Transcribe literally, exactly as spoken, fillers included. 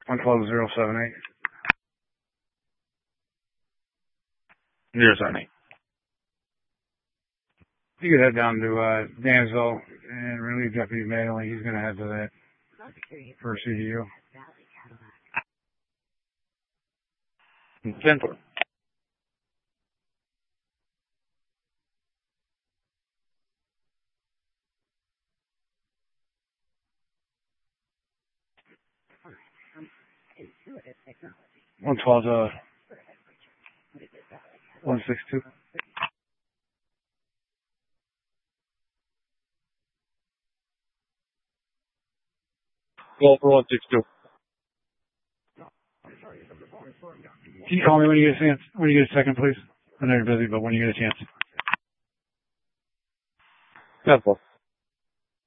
one twelve zero seven eight. zero seven eight. You could head down to uh, Dansville and relieve Deputy Madeley. He's going to head to that for C D U. ten four. one twelve, uh, one six two. Call for one six two. Can you call me when you get a chance? When you get a second, please? I know you're busy, but when you get a chance. ten four.